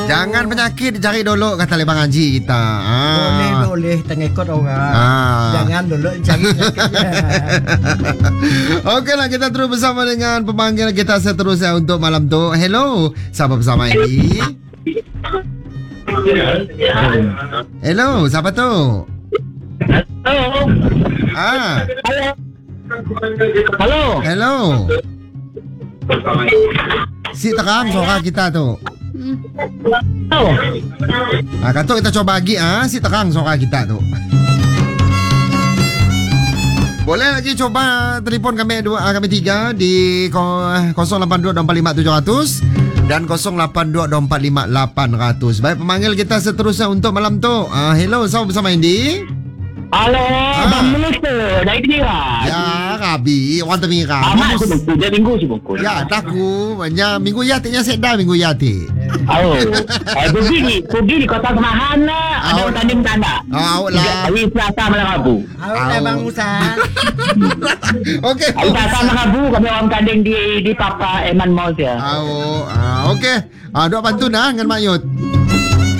Jangan penyakit dicari dulu, kata Lebang Haji kita. Boleh tengikut orang. Jangan dulu cari penyakitnya. Okeylah, kita terus bersama dengan pemanggil kita seterusnya untuk malam tu. Hello, siapa bersama ini? Hello, siapa tu? Hello. Si terang suara kita tu. Kata kita coba lagi si terang suara kita tu. Boleh lagi coba telefon kami kami tiga di 082245700 dan 082245800. Baik, pemanggil kita seterusnya untuk malam tu. Hello, siapa bersama Indi? Halo, Bang Minister dari Penira. Ya, Rabi, orang Temira. Amat sebungkus, dia minggu sebungkus. Ya, takku. Banyak minggu yatiknya sedar minggu yatik. Pergi di kota Kemahan lah. Ada orang tanding tanda. Awak lah. Hari Selasa malam Rabu. Awak dah Bang Musa. Okey. Hari Selasa malam Rabu kami orang tanding di Papa Eman Mall dia. Okey. Duk bantu dah dengan Mak Yud.